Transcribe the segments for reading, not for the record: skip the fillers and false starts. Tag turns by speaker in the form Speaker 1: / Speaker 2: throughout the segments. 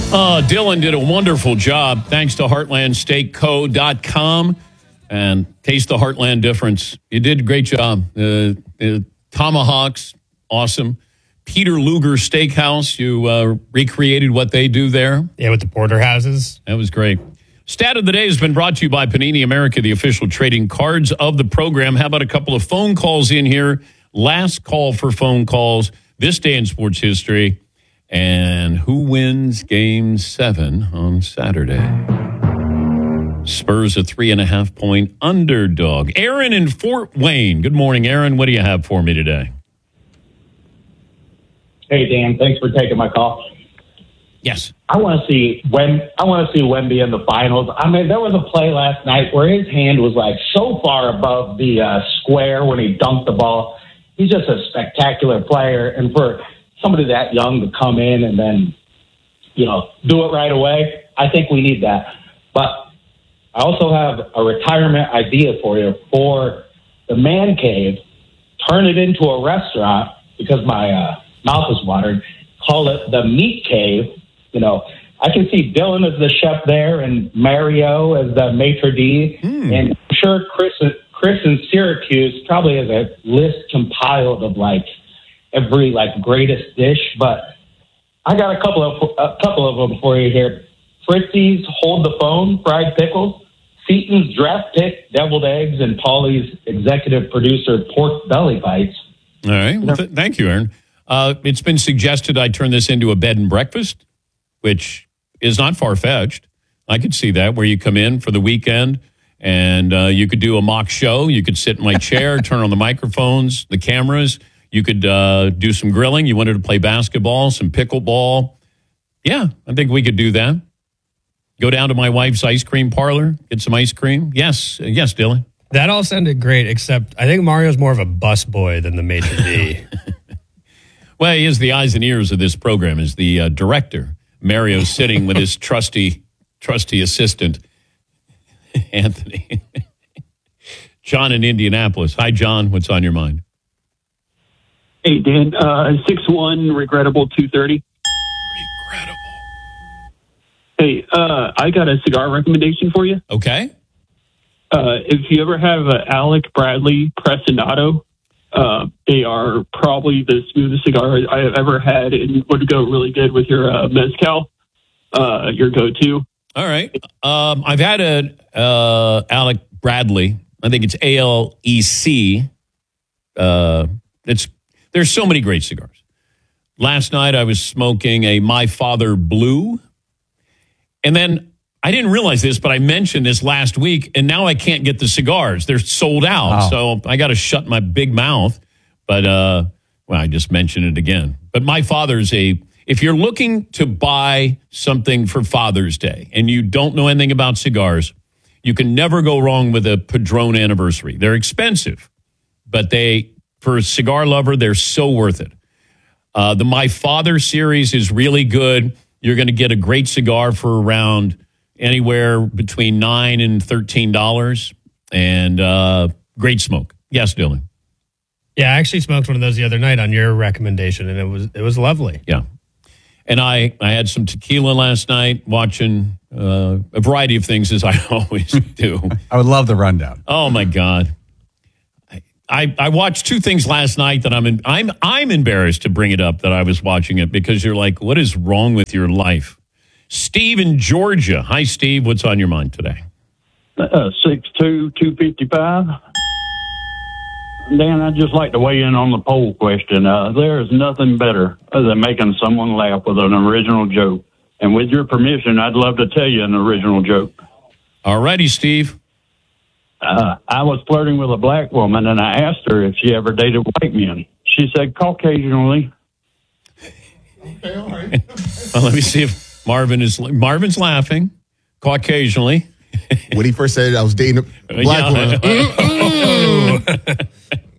Speaker 1: Dylan did a wonderful job. Thanks to HeartlandSteakCo.com and taste the Heartland difference. You did a great job. Tomahawks, awesome. Peter Luger Steakhouse, you recreated what they do there.
Speaker 2: Yeah, with the porterhouses.
Speaker 1: That was great. Stat of the day has been brought to you by Panini America, the official trading cards of the program. How about a couple of phone calls in here? Last call for phone calls this day in sports history. And who wins Game 7 on Saturday? Spurs a 3.5-point underdog. Aaron in Fort Wayne. Good morning, Aaron. What do you have for me today?
Speaker 3: Hey, Dan. Thanks for taking my call.
Speaker 1: Yes.
Speaker 3: I want to see Wemby in the finals. I mean, there was a play last night where his hand was like so far above the square when he dunked the ball. He's just a spectacular player, and for somebody that young to come in and then, do it right away, I think we need that. But I also have a retirement idea for you for the man cave. Turn it into a restaurant because my mouth is watering. Call it the meat cave. I can see Dylan as the chef there and Mario as the maitre d'. And I'm sure Chris in Syracuse probably has a list compiled of every greatest dish. But I got a couple of them for you here. Fritzy's Hold the Phone, fried pickles. Seaton's draft pick, deviled eggs, and Paulie's executive producer, pork belly bites.
Speaker 1: All right. Well, thank you, Aaron. It's been suggested I turn this into a bed and breakfast, which is not far-fetched. I could see that, where you come in for the weekend and you could do a mock show. You could sit in my chair, turn on the microphones, the cameras. You could do some grilling. You wanted to play basketball, some pickleball. Yeah, I think we could do that. Go down to my wife's ice cream parlor, get some ice cream. Yes, Dylan.
Speaker 2: That all sounded great, except I think Mario's more of a bus boy than the maitre d'.
Speaker 1: Well, he is the eyes and ears of this program, is the director. Mario's sitting with his trusty assistant, Anthony. John in Indianapolis. Hi, John. What's on your mind?
Speaker 4: Hey, Dan. 6'1", regrettable 230.
Speaker 1: Regrettable.
Speaker 4: Hey, I got a cigar recommendation for you.
Speaker 1: Okay.
Speaker 4: If you ever have Alec Bradley Prestinato, they are probably the smoothest cigar I have ever had and would go really good with your mezcal, your go-to.
Speaker 1: All right. I've had Alec Bradley. I think it's ALEC. There's so many great cigars. Last night I was smoking a My Father Blue. And then I didn't realize this, but I mentioned this last week, and now I can't get the cigars. They're sold out. Wow. So I got to shut my big mouth. But, I just mentioned it again. But My Father's if you're looking to buy something for Father's Day and you don't know anything about cigars, you can never go wrong with a Padron Anniversary. They're expensive, but for a cigar lover, they're so worth it. The My Father series is really good. You're going to get a great cigar for around anywhere between $9 and $13, and great smoke. Yes, Dylan.
Speaker 2: Yeah, I actually smoked one of those the other night on your recommendation, and it was lovely.
Speaker 1: Yeah, and I had some tequila last night, watching a variety of things, as I always do.
Speaker 5: I would love the rundown.
Speaker 1: Oh my God. I watched two things last night that I'm embarrassed to bring it up that I was watching it, because you're like, what is wrong with your life? Steve in Georgia. Hi, Steve. What's on your mind today?
Speaker 6: 6'2", 255. Dan, I'd just like to weigh in on the poll question. There is nothing better than making someone laugh with an original joke. And with your permission, I'd love to tell you an original joke.
Speaker 1: All righty, Steve.
Speaker 6: I was flirting with a black woman, and I asked her if she ever dated white men. She said, Caucasianally.
Speaker 1: Okay, all right. Well, let me see if Marvin's laughing. Caucasianally.
Speaker 7: When he first said I was dating a black woman.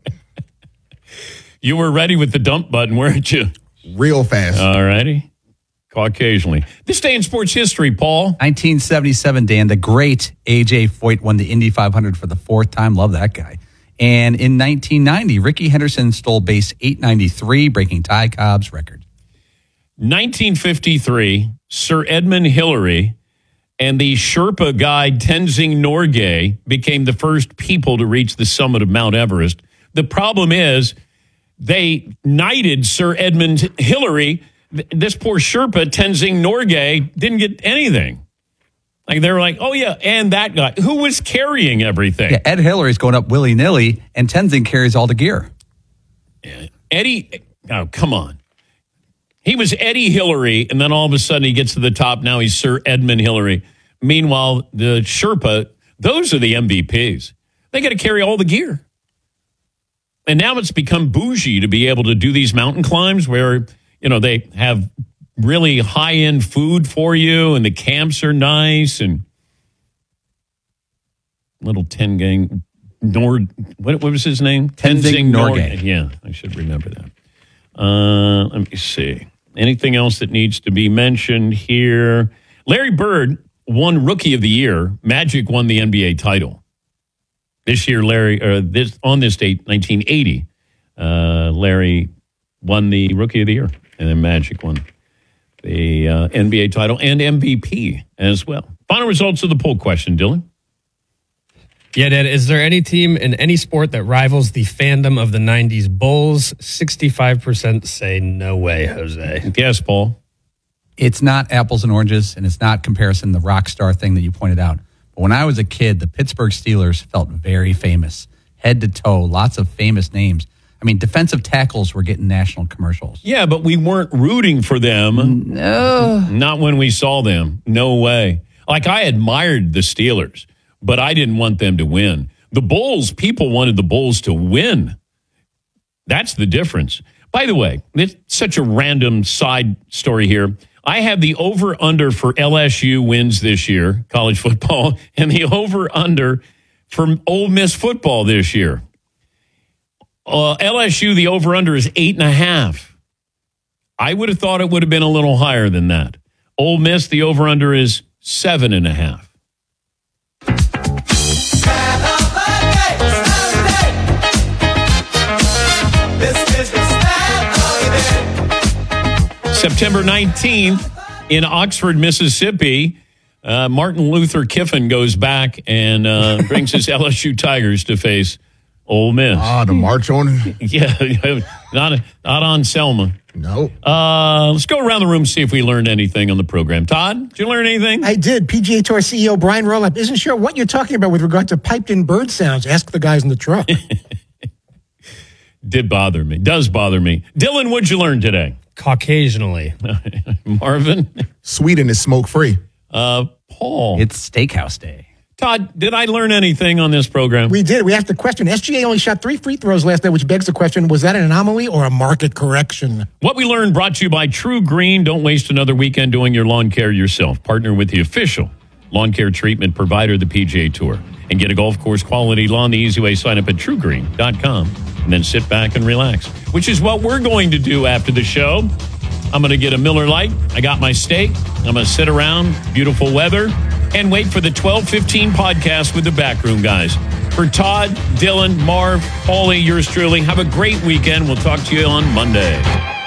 Speaker 1: You were ready with the dump button, weren't you?
Speaker 7: Real fast.
Speaker 1: All righty. Occasionally. This day in sports history, Paul.
Speaker 5: 1977, Dan, the great A.J. Foyt won the Indy 500 for the fourth time. Love that guy. And in 1990, Ricky Henderson stole base 893, breaking Ty Cobb's record.
Speaker 1: 1953, Sir Edmund Hillary and the Sherpa guide Tenzing Norgay became the first people to reach the summit of Mount Everest. The problem is they knighted Sir Edmund Hillary. This poor Sherpa, Tenzing Norgay, didn't get anything. Like they were like, oh, yeah, and that guy. Who was carrying everything?
Speaker 5: Yeah, Ed Hillary's going up willy-nilly, and Tenzing carries all the gear.
Speaker 1: Eddie, oh, come on. He was Eddie Hillary, and then all of a sudden he gets to the top. Now he's Sir Edmund Hillary. Meanwhile, the Sherpa, those are the MVPs. They got to carry all the gear. And now it's become bougie to be able to do these mountain climbs where, you know, they have really high-end food for you, and the camps are nice, and little Tenzing what was his name?
Speaker 5: Tenzing Norgay.
Speaker 1: Yeah, I should remember that. Let me see. Anything else that needs to be mentioned here? Larry Bird won Rookie of the Year. Magic won the NBA title. This year, on this date, 1980, Larry won the Rookie of the Year, and then Magic won the NBA title and MVP as well. Final results of the poll question, Dylan.
Speaker 2: Yeah, Dad, is there any team in any sport that rivals the fandom of the 90s Bulls? 65% say no way, Jose.
Speaker 1: Yes, Paul.
Speaker 5: It's not apples and oranges, and it's not comparison, the rock star thing that you pointed out. But when I was a kid, the Pittsburgh Steelers felt very famous, head to toe, lots of famous names. I mean, defensive tackles were getting national commercials.
Speaker 1: Yeah, but we weren't rooting for them.
Speaker 5: No.
Speaker 1: Not when we saw them. No way. Like, I admired the Steelers, but I didn't want them to win. The Bulls, people wanted the Bulls to win. That's the difference. By the way, it's such a random side story here. I have the over-under for LSU wins this year, college football, and the over-under for Ole Miss football this year. LSU, the over-under is 8.5. I would have thought it would have been a little higher than that. Ole Miss, the over-under is 7.5. September 19th in Oxford, Mississippi, Martin Luther Kiffin goes back and brings his LSU Tigers to face Ole Miss.
Speaker 7: The march on.
Speaker 1: Yeah, not on Selma.
Speaker 7: No.
Speaker 1: Let's go around the room and see if we learned anything on the program. Todd, did you learn anything?
Speaker 8: I did. PGA Tour CEO Brian Rowlap isn't sure what you're talking about with regard to piped-in bird sounds. Ask the guys in the truck.
Speaker 1: Does bother me. Dylan, what'd you learn today?
Speaker 2: Caucasianally.
Speaker 1: Marvin?
Speaker 7: Sweden is smoke-free.
Speaker 1: Paul?
Speaker 5: It's Steakhouse Day.
Speaker 1: Todd, did I learn anything on this program?
Speaker 8: We did. We asked the question. SGA only shot 3 free throws last night, which begs the question, was that an anomaly or a market correction?
Speaker 1: What we learned brought to you by True Green. Don't waste another weekend doing your lawn care yourself. Partner with the official lawn care treatment provider, the PGA Tour. And get a golf course quality lawn the easy way. Sign up at truegreen.com and then sit back and relax, which is what we're going to do after the show. I'm going to get a Miller Lite. I got my steak. I'm going to sit around, beautiful weather, and wait for the 12:15 podcast with the Backroom guys. For Todd, Dylan, Marv, Paulie, yours truly, have a great weekend. We'll talk to you on Monday.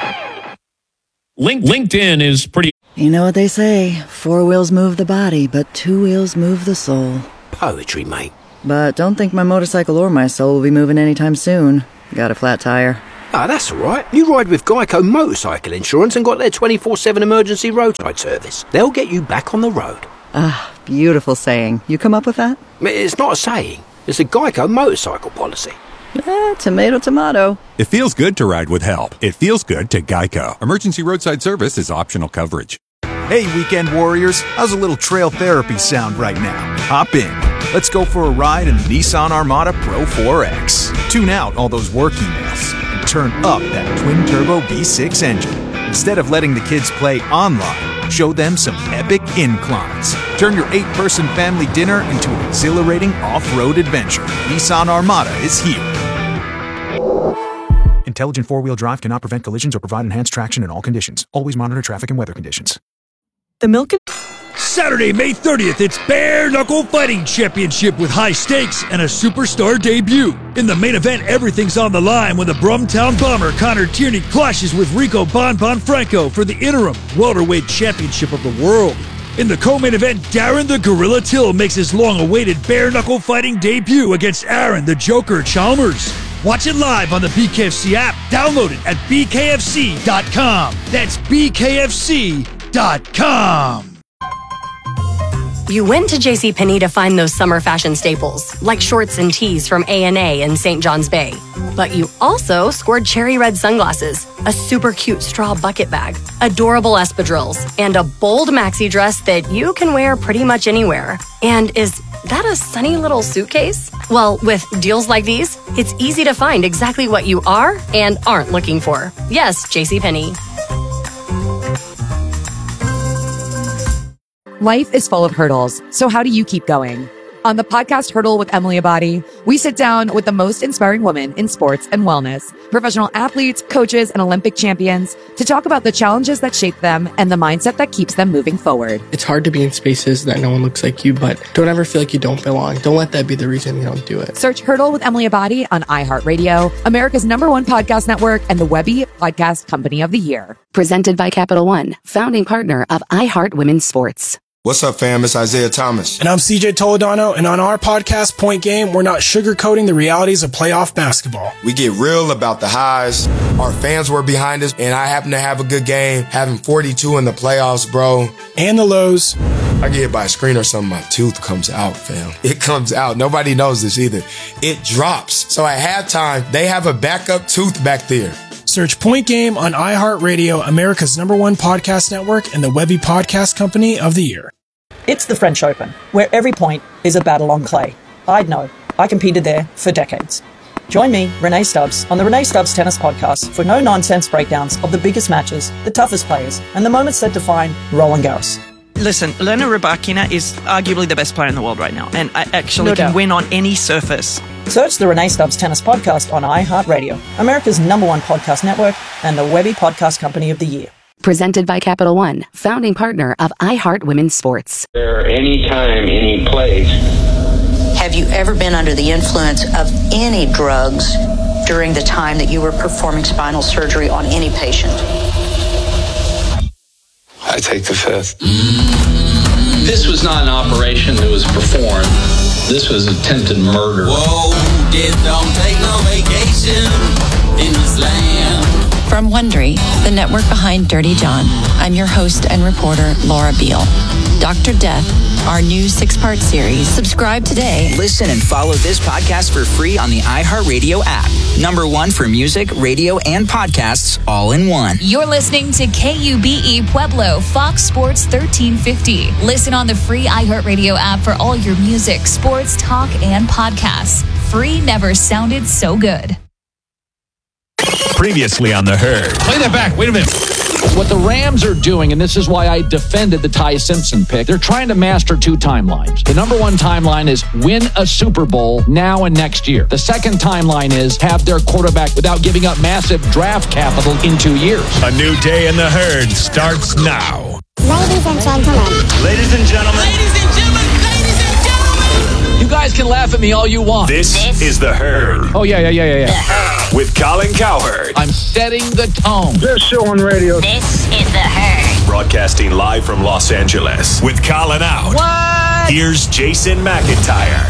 Speaker 1: LinkedIn is pretty...
Speaker 9: You know what they say, 4 wheels move the body, but 2 wheels move the soul.
Speaker 10: Poetry, mate.
Speaker 9: But don't think my motorcycle or my soul will be moving anytime soon. Got a flat tire.
Speaker 10: Ah, that's all right. You ride with Geico Motorcycle Insurance and got their 24/7 emergency roadside service. They'll get you back on the road.
Speaker 9: Ah, beautiful saying. You come up with that?
Speaker 10: It's not a saying. It's a Geico motorcycle policy.
Speaker 9: Tomato, tomato.
Speaker 11: It feels good to ride with help. It feels good to Geico. Emergency roadside service is optional coverage.
Speaker 12: Hey, weekend warriors. How's a little trail therapy sound right now? Hop in. Let's go for a ride in the Nissan Armada Pro 4X. Tune out all those work emails and turn up that twin-turbo V6 engine. Instead of letting the kids play online, show them some epic inclines. Turn your 8-person family dinner into an exhilarating off-road adventure. Nissan Armada is here. Intelligent 4-wheel drive cannot prevent collisions or provide enhanced traction in all conditions. Always monitor traffic and weather conditions.
Speaker 13: The Milk Saturday, May 30th, it's Bare Knuckle Fighting Championship with high stakes and a superstar debut. In the main event, everything's on the line when the Brumtown Bomber Connor Tierney clashes with Rico Bon Franco for the interim welterweight championship of the world. In the co-main event, Darren the Gorilla Till makes his long-awaited Bare Knuckle Fighting debut against Aaron the Joker Chalmers. Watch it live on the BKFC app. Download it at bkfc.com. That's bkfc.com.
Speaker 14: You went to JCPenney to find those summer fashion staples, like shorts and tees from A&A in St. John's Bay. But you also scored cherry red sunglasses, a super cute straw bucket bag, adorable espadrilles, and a bold maxi dress that you can wear pretty much anywhere. And is that a sunny little suitcase? Well, with deals like these, it's easy to find exactly what you are and aren't looking for. Yes, JCPenney.
Speaker 15: Life is full of hurdles, so how do you keep going? On the podcast Hurdle with Emily Abadi, we sit down with the most inspiring women in sports and wellness, professional athletes, coaches, and Olympic champions to talk about the challenges that shape them and the mindset that keeps them moving forward.
Speaker 16: It's hard to be in spaces that no one looks like you, but don't ever feel like you don't belong. Don't let that be the reason you don't do it.
Speaker 15: Search Hurdle with Emily Abadi on iHeartRadio, America's #1 podcast network, and the Webby Podcast Company of the Year.
Speaker 14: Presented by Capital One, founding partner of iHeart Women's Sports.
Speaker 17: What's up, fam? It's Isaiah Thomas.
Speaker 18: And I'm CJ Toledano, and on our podcast, Point Game, we're not sugarcoating the realities of playoff basketball.
Speaker 17: We get real about the highs. Our fans were behind us, and I happen to have a good game, having 42 in the playoffs, bro.
Speaker 18: And the lows.
Speaker 17: I get hit by a screen or something, my tooth comes out, fam. It comes out. Nobody knows this either. It drops. So at halftime, they have a backup tooth back there.
Speaker 18: Search Point Game on iHeartRadio, America's #1 podcast network, and the Webby Podcast Company of the Year.
Speaker 19: It's the French Open, where every point is a battle on clay. I'd know. I competed there for decades. Join me, Renee Stubbs, on the Renee Stubbs Tennis Podcast for no-nonsense breakdowns of the biggest matches, the toughest players, and the moments that define Roland Garros.
Speaker 20: Listen, Elena Rybakina is arguably the best player in the world right now, and actually can win on any surface.
Speaker 19: Search the Renee Stubbs Tennis Podcast on iHeartRadio, America's #1 podcast network, and the Webby Podcast Company of the Year.
Speaker 14: Presented by Capital One, founding partner of iHeart Women's Sports.
Speaker 21: There, anytime, any place.
Speaker 22: Have you ever been under the influence of any drugs during the time that you were performing spinal surgery on any patient?
Speaker 21: I take the fifth.
Speaker 23: This was not an operation that was performed. This was attempted murder.
Speaker 24: Whoa, death don't take no vacation in this land.
Speaker 25: From Wondery, the network behind Dirty John, I'm your host and reporter, Laura Beale. Dr. Death, our new 6-part series. Subscribe today.
Speaker 26: Listen and follow this podcast for free on the iHeartRadio app. #1 for music, radio, and podcasts all in one.
Speaker 27: You're listening to KUBE Pueblo, Fox Sports 1350. Listen on the free iHeartRadio app for all your music, sports, talk, and podcasts. Free never sounded so good.
Speaker 28: Previously on The Herd.
Speaker 1: Play that back. Wait a minute.
Speaker 29: What the Rams are doing, and this is why I defended the Ty Simpson pick, they're trying to master 2 timelines. The #1 timeline is win a Super Bowl now and next year. The second timeline is have their quarterback without giving up massive draft capital in 2 years.
Speaker 28: A new day in The Herd starts now.
Speaker 30: Ladies and gentlemen.
Speaker 28: Ladies and gentlemen.
Speaker 30: Ladies and gentlemen. Ladies and gentlemen.
Speaker 29: You guys can laugh at me all you want.
Speaker 28: This is The Herd.
Speaker 29: Oh, yeah.
Speaker 28: With Colin Cowherd.
Speaker 29: I'm setting the tone.
Speaker 30: This show on radio. This is The Herd.
Speaker 28: Broadcasting live from Los Angeles. With Colin out.
Speaker 29: What?
Speaker 28: Here's Jason McIntyre.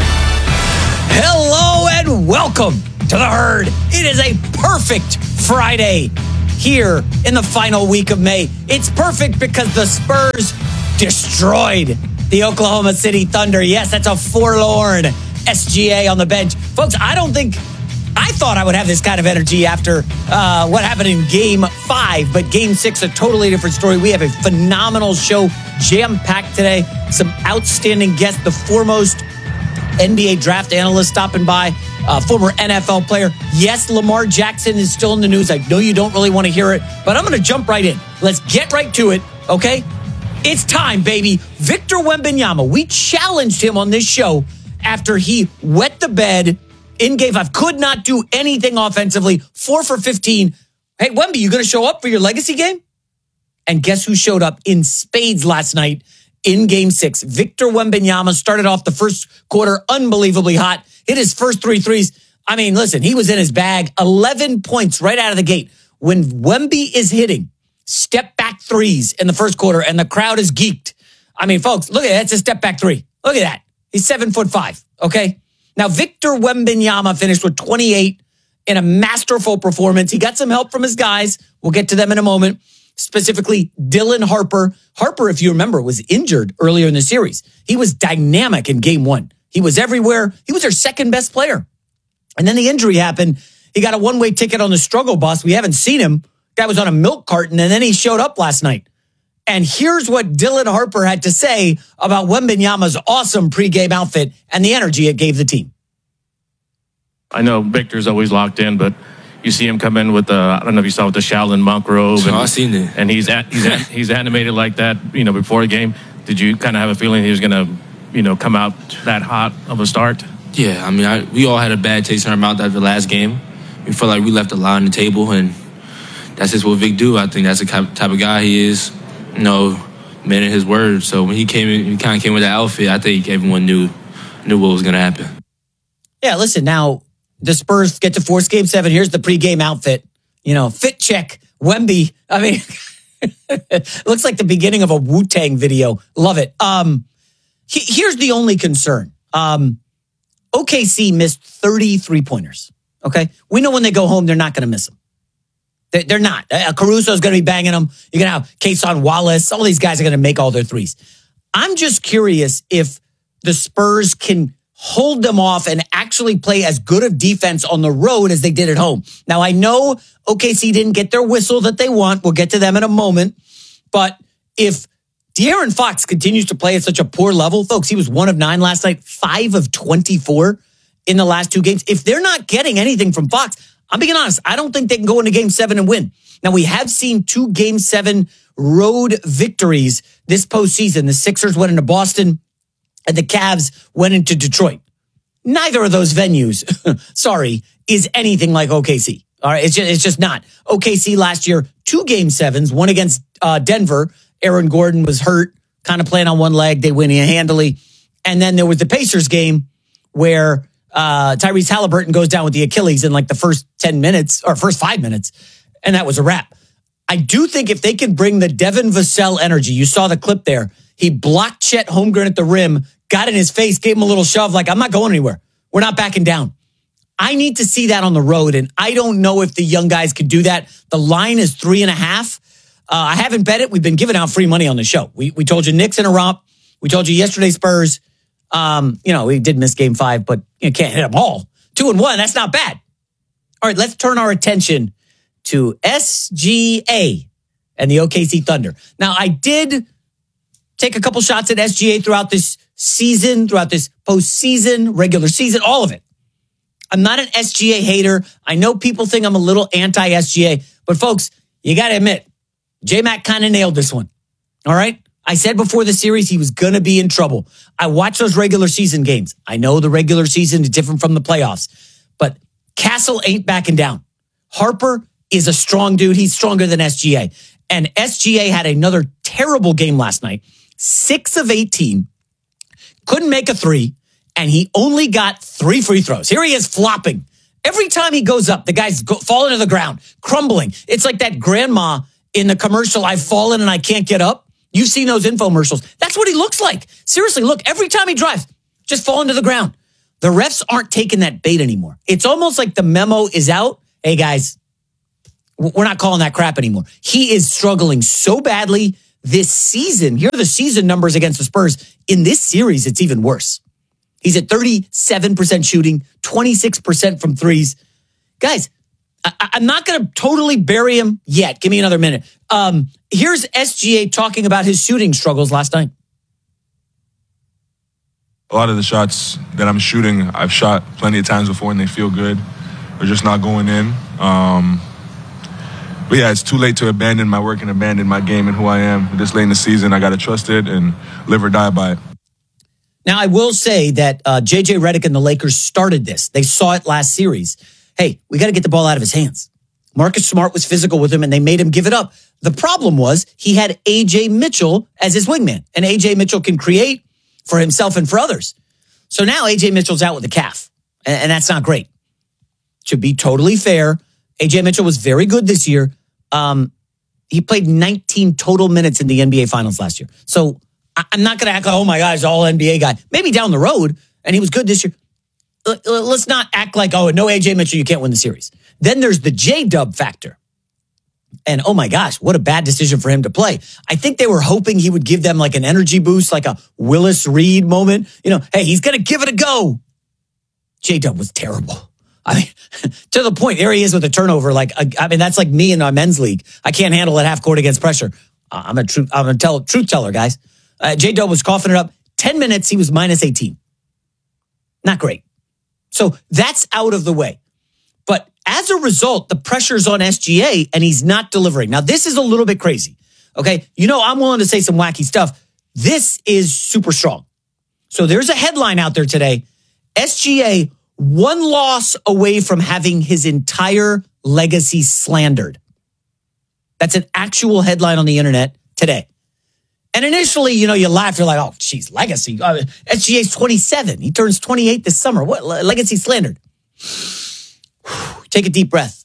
Speaker 31: Hello and welcome to The Herd. It is a perfect Friday here in the final week of May. It's perfect because the Spurs destroyed the Oklahoma City Thunder. Yes, that's a forlorn SGA on the bench. Folks, I thought I would have this kind of energy after what happened in Game 5, but Game 6, a totally different story. We have a phenomenal show, jam-packed today. Some outstanding guests, the foremost NBA draft analyst stopping by, former NFL player. Yes, Lamar Jackson is still in the news. I know you don't really want to hear it, but I'm going to jump right in. Let's get right to it, okay? It's time, baby. Victor Wembanyama, we challenged him on this show after he wet the bed in Game 5. Could not do anything offensively. 4 for 15. Hey, Wemby, you going to show up for your legacy game? And guess who showed up in spades last night in Game 6. Victor Wembanyama started off the first quarter unbelievably hot, hit his first 3 threes. I mean, listen, he was in his bag. 11 points right out of the gate. When Wemby is hitting step-back threes in the first quarter and the crowd is geeked. I mean, folks, look at that. It's a step-back three. Look at that. He's 7'5", okay? Now, Victor Wembanyama finished with 28 in a masterful performance. He got some help from his guys. We'll get to them in a moment. Specifically, Dylan Harper. Harper, if you remember, was injured earlier in the series. He was dynamic in Game 1. He was everywhere. He was their second best player. And then the injury happened. He got a one-way ticket on the struggle bus. We haven't seen him. Guy was on a milk carton, and then he showed up last night. And here's what Dylan Harper had to say about Wembanyama's awesome pregame outfit and the energy it gave the team.
Speaker 2: I know Victor's always locked in, but you see him come in with the, I don't know if you saw with the Shaolin monk robe. And,
Speaker 17: I've seen it.
Speaker 2: And he's animated like that, before the game. Did you kind of have a feeling he was going to, come out that hot of a start?
Speaker 3: Yeah, I mean, we all had a bad taste in our mouth after the last game. We felt like we left a lot on the table, and that's just what Vic do. I think that's the type of guy he is, man in his word. So when he kind of came with that outfit, I think everyone knew what was going to happen.
Speaker 31: Yeah, listen, now the Spurs get to force Game 7. Here's the pregame outfit. Fit check, Wemby. I mean, looks like the beginning of a Wu-Tang video. Love it. Here's the only concern. OKC missed 30 three-pointers, okay? We know when they go home, they're not going to miss them. They're not. Caruso's going to be banging them. You're going to have Kason Wallace. All these guys are going to make all their threes. I'm just curious if the Spurs can hold them off and actually play as good of defense on the road as they did at home. Now, I know OKC didn't get their whistle that they want. We'll get to them in a moment. But if De'Aaron Fox continues to play at such a poor level, folks, he was 1 of 9 last night, 5 of 24 in the last 2 games. If they're not getting anything from Fox, I'm being honest, I don't think they can go into Game 7 and win. Now, we have seen 2 Game 7 road victories this postseason. The Sixers went into Boston and the Cavs went into Detroit. Neither of those venues, is anything like OKC. All right, it's just not. OKC last year, 2 Game 7s, one against Denver. Aaron Gordon was hurt, kind of playing on one leg. They win handily. And then there was the Pacers game where Tyrese Halliburton goes down with the Achilles in like the first 10 minutes or first 5 minutes. And that was a wrap. I do think if they can bring the Devin Vassell energy, you saw the clip there. He blocked Chet Holmgren at the rim, got in his face, gave him a little shove like, I'm not going anywhere. We're not backing down. I need to see that on the road. And I don't know if the young guys could do that. The line is 3.5. I haven't bet it. We've been giving out free money on the show. We told you Knicks in a romp. We told you yesterday Spurs. We did miss Game 5, but you can't hit them all. 2-1, that's not bad. All right, let's turn our attention to SGA and the OKC Thunder. Now, I did take a couple shots at SGA throughout this season, throughout this postseason, regular season, all of it. I'm not an SGA hater. I know people think I'm a little anti-SGA, but folks, you got to admit, J-Mac kind of nailed this one. All right? I said before the series he was going to be in trouble. I watched those regular season games. I know the regular season is different from the playoffs, but Castle ain't backing down. Harper is a strong dude. He's stronger than SGA. And SGA had another terrible game last night. 6 of 18. Couldn't make a 3. And he only got 3 free throws. Here he is flopping. Every time he goes up, the guy's falling to the ground, crumbling. It's like that grandma in the commercial, I've fallen and I can't get up. You've seen those infomercials. That's what he looks like. Seriously, look, every time he drives, just falling to the ground. The refs aren't taking that bait anymore. It's almost like the memo is out. Hey, guys, we're not calling that crap anymore. He is struggling so badly this season. Here are the season numbers against the Spurs. In this series, it's even worse. He's at 37% shooting, 26% from threes. Guys, I'm not going to totally bury him yet. Give me another minute. Here's SGA talking about his shooting struggles last night.
Speaker 4: A lot of the shots that I'm shooting, I've shot plenty of times before and they feel good. They're just not going in. But yeah, it's too late to abandon my work and abandon my game and who I am. This late in the season, I got to trust it and live or die by it.
Speaker 31: Now, I will say that J.J. Redick and the Lakers started this. They saw it last series. Hey, we got to get the ball out of his hands. Marcus Smart was physical with him, and they made him give it up. The problem was he had A.J. Mitchell as his wingman, and A.J. Mitchell can create for himself and for others. So now A.J. Mitchell's out with a calf, and that's not great. To be totally fair, A.J. Mitchell was very good this year. He played 19 total minutes in the NBA Finals last year. So I'm not going to act like, oh my gosh, all NBA guy. Maybe down the road, and he was good this year. Let's not act like, oh, no A.J. Mitchell, you can't win the series. Then there's the J-Dub factor. And oh my gosh, what a bad decision for him to play. I think they were hoping he would give them like an energy boost, like a Willis Reed moment. Hey, he's going to give it a go. J-Dub was terrible. I mean, to the point, there he is with a turnover. That's like me in our men's league. I can't handle it half court against pressure. I'm a truth teller, guys. J-Dub was coughing it up. 10 minutes, he was minus 18. Not great. So that's out of the way. But as a result, the pressure's on SGA and he's not delivering. Now, this is a little bit crazy. Okay. I'm willing to say some wacky stuff. This is super strong. So there's a headline out there today. SGA, one loss away from having his entire legacy slandered. That's an actual headline on the internet today. And initially, you laugh. You're like, oh, geez, legacy. SGA's 27. He turns 28 this summer. What? Legacy slandered. Take a deep breath.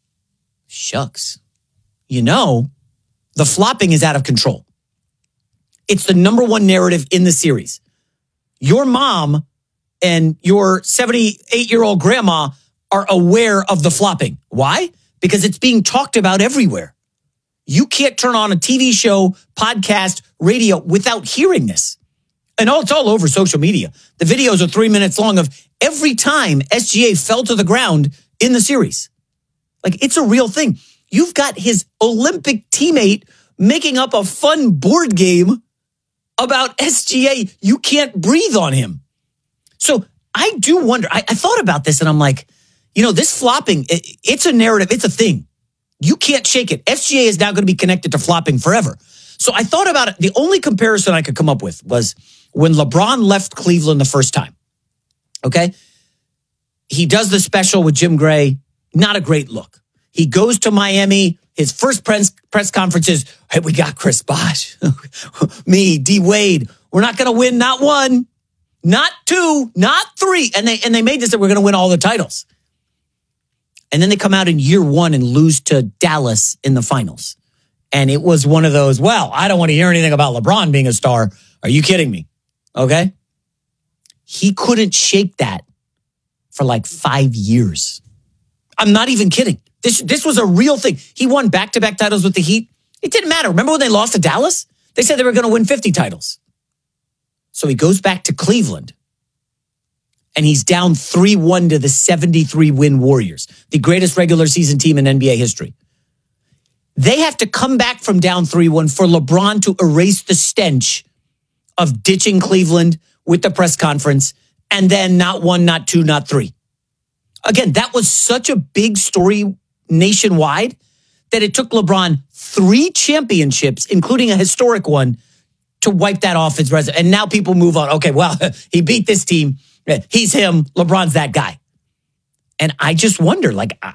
Speaker 31: Shucks. The flopping is out of control. It's the number one narrative in the series. Your mom and your 78-year-old grandma are aware of the flopping. Why? Because it's being talked about everywhere. You can't turn on a TV show, podcast, radio without hearing this. And it's all over social media. The videos are 3 minutes long of every time SGA fell to the ground in the series. It's a real thing. You've got his Olympic teammate making up a fun board game about SGA. You can't breathe on him. So I do wonder, I thought about this and I'm like, this flopping, it's a narrative. It's a thing. You can't shake it. SGA is now going to be connected to flopping forever. So I thought about it. The only comparison I could come up with was when LeBron left Cleveland the first time. Okay. He does the special with Jim Gray. Not a great look. He goes to Miami. His first press conference is, hey, we got Chris Bosh. Me, D Wade. We're not going to win not one, not two, not three. And they made this that we're going to win all the titles. And then they come out in year one and lose to Dallas in the finals. And it was one of those, well, I don't want to hear anything about LeBron being a star. Are you kidding me? Okay. He couldn't shake that for 5 years. I'm not even kidding. This was a real thing. He won back-to-back titles with the Heat. It didn't matter. Remember when they lost to Dallas? They said they were going to win 50 titles. So he goes back to Cleveland. And he's down 3-1 to the 73-win Warriors, the greatest regular season team in NBA history. They have to come back from down 3-1 for LeBron to erase the stench of ditching Cleveland with the press conference and then not one, not two, not three. Again, that was such a big story nationwide that it took LeBron 3 championships, including a historic one, to wipe that off his resume. And now people move on. Okay, well, he beat this team. He's him. LeBron's that guy. And I just wonder,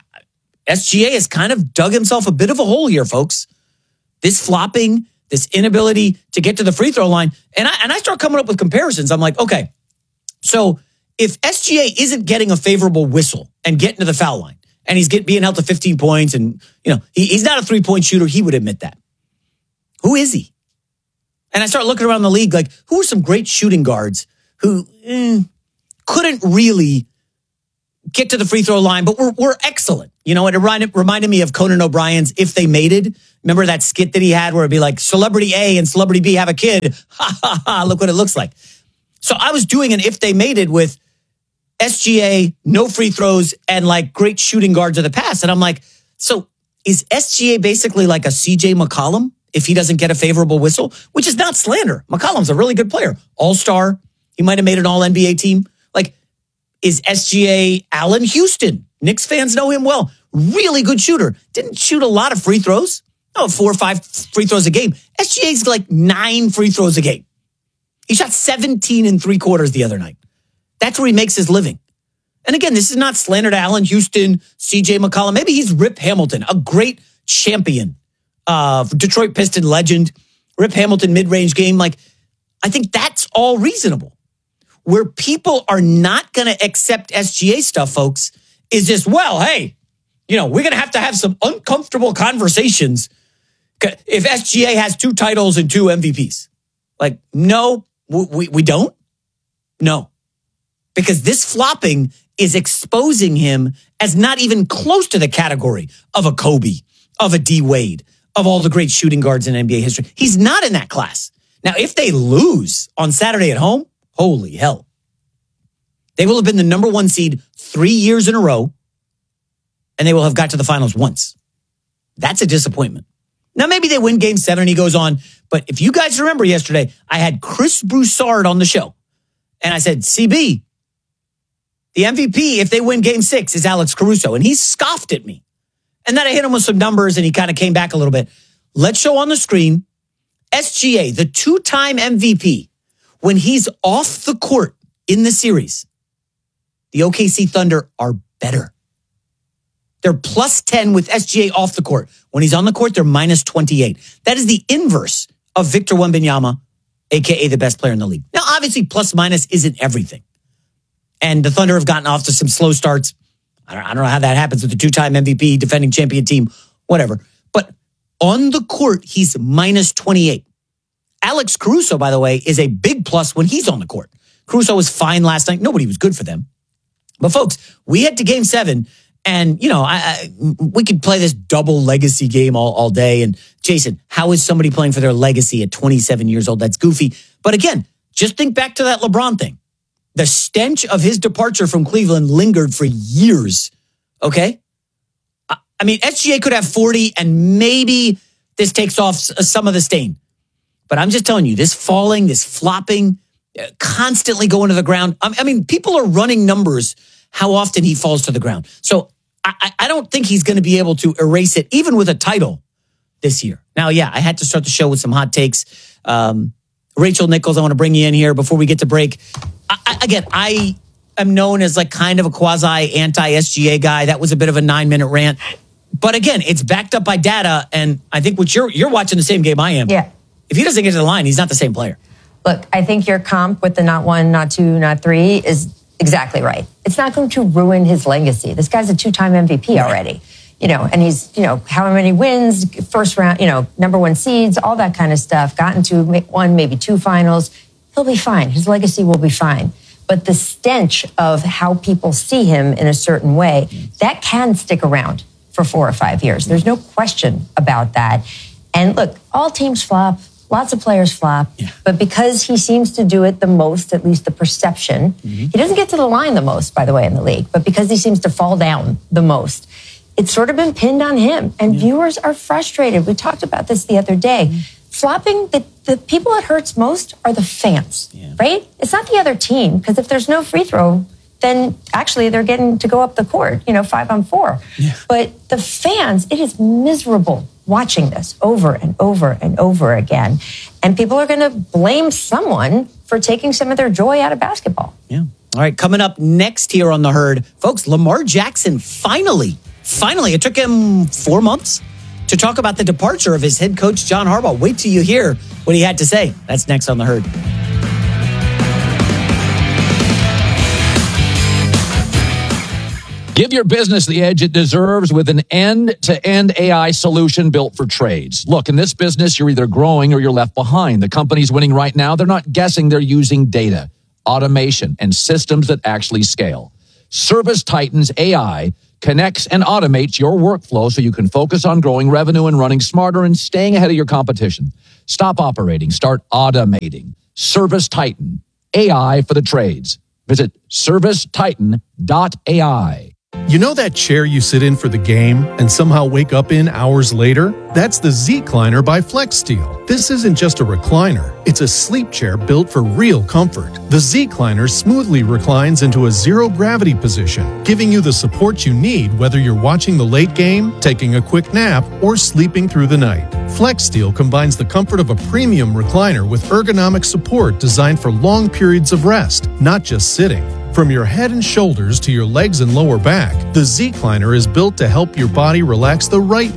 Speaker 31: SGA has kind of dug himself a bit of a hole here, folks. This flopping, this inability to get to the free throw line. And I start coming up with comparisons. I'm like, okay, so if SGA isn't getting a favorable whistle and getting to the foul line, and he's being held to 15 points, and he's not a 3-point shooter, he would admit that. Who is he? And I start looking around the league, who are some great shooting guards who couldn't really get to the free throw line, but were excellent. It reminded me of Conan O'Brien's If They Mated. Remember that skit that he had where it'd be like Celebrity A and Celebrity B have a kid. Ha, ha, ha, look what it looks like. So I was doing an If They Mated with SGA, no free throws, and great shooting guards of the past. And I'm like, so is SGA basically like a CJ McCollum if he doesn't get a favorable whistle? Which is not slander. McCollum's a really good player. All-star. He might have made an all-NBA team. Is SGA Allen Houston? Knicks fans know him well. Really good shooter. Didn't shoot a lot of free throws. 4 or 5 free throws a game. SGA's 9 free throws a game. He shot 17 in 3 quarters the other night. That's where he makes his living. And again, this is not slander to Allen Houston, CJ McCollum. Maybe he's Rip Hamilton, a great champion Detroit Piston legend, Rip Hamilton mid-range game. Like, I think that's all reasonable. Where people are not going to accept SGA stuff, folks, is just, well, hey, we're going to have some uncomfortable conversations if SGA has 2 titles and 2 MVPs. Like, no, we don't. No. Because this flopping is exposing him as not even close to the category of a Kobe, of a D Wade, of all the great shooting guards in NBA history. He's not in that class. Now, if they lose on Saturday at home, holy hell. They will have been the number 1 seed 3 years in a row, and they will have got to the finals once. That's a disappointment. Now, maybe they win game 7 and he goes on. But if you guys remember yesterday, I had Chris Broussard on the show. And I said, CB, the MVP, if they win game 6, is Alex Caruso. And he scoffed at me. And then I hit him with some numbers and he kind of came back a little bit. Let's show on the screen, SGA, the 2-time MVP, when he's off the court in the series, the OKC Thunder are better. They're plus 10 with SGA off the court. When he's on the court, they're minus 28. That is the inverse of Victor Wembanyama, a.k.a. the best player in the league. Now, obviously, plus minus isn't everything. And the Thunder have gotten off to some slow starts. I don't know how that happens with the 2-time MVP, defending champion team, whatever. But on the court, he's minus 28. Alex Caruso, by the way, is a big plus when he's on the court. Caruso was fine last night. Nobody was good for them. But folks, we head to game 7. And, we could play this double legacy game all day. And Jason, how is somebody playing for their legacy at 27 years old? That's goofy. But again, just think back to that LeBron thing. The stench of his departure from Cleveland lingered for years. Okay? I mean, SGA could have 40 and maybe this takes off some of the stain. But I'm just telling you, this falling, this flopping, constantly going to the ground. I mean, people are running numbers how often he falls to the ground. So I don't think he's going to be able to erase it, even with a title this year. Now, yeah, I had to start the show with some hot takes. Rachel Nichols, I want to bring you in here before we get to break. I am known as like kind of a quasi anti-SGA guy. That was a bit of a 9-minute rant. But again, it's backed up by data. And I think what you're watching the same game I am.
Speaker 5: Yeah.
Speaker 31: If he doesn't get to the line, he's not the same player.
Speaker 5: Look, I think your comp with the not 1, not 2, not 3 is exactly right. It's not going to ruin his legacy. This guy's a 2-time MVP already, and he's, how many wins, first round, number 1 seeds, all that kind of stuff, gotten to 1, maybe 2 finals. He'll be fine. His legacy will be fine. But the stench of how people see him in a certain way, that can stick around for 4 or 5 years. There's no question about that. And look, all teams flop. Lots of players flop, but because he seems to do it the most, at least the perception, he doesn't get to the line the most, by the way, in the league, but because he seems to fall down the most, it's sort of been pinned on him. And viewers are frustrated. We talked about this the other day. Flopping, the people it hurts most are the fans, right? It's not the other team, because if there's no free throw, then actually they're getting to go up the court, 5-on-4. Yeah. But the fans, it is miserable watching this over and over and over again. And people are going to blame someone for taking some of their joy out of basketball.
Speaker 31: Yeah. All right, coming up next here on The Herd, folks, Lamar Jackson finally, it took him 4 months to talk about the departure of his head coach, John Harbaugh. Wait till you hear what he had to say. That's next on The Herd.
Speaker 29: Give your business the edge it deserves with an end-to-end AI solution built for trades. Look, in this business, you're either growing or you're left behind. The companies winning right now, they're not guessing, they're using data, automation, and systems that actually scale. ServiceTitan's AI connects and automates your workflow so you can focus on growing revenue and running smarter and staying ahead of your competition. Stop operating, start automating. ServiceTitan, AI for the trades. Visit servicetitan.ai.
Speaker 6: You know that chair you sit in for the game and somehow wake up in hours later? That's the Z-Cliner by FlexSteel. This isn't just a recliner. It's a sleep chair built for real comfort. The Z-Cliner smoothly reclines into a zero-gravity position, giving you the support you need whether you're watching the late game, taking a quick nap, or sleeping through the night. FlexSteel combines the comfort of a premium recliner with ergonomic support designed for long periods of rest, not just sitting. From your head and shoulders to your legs and lower back, the Z-Cliner is built to help your body relax the right way.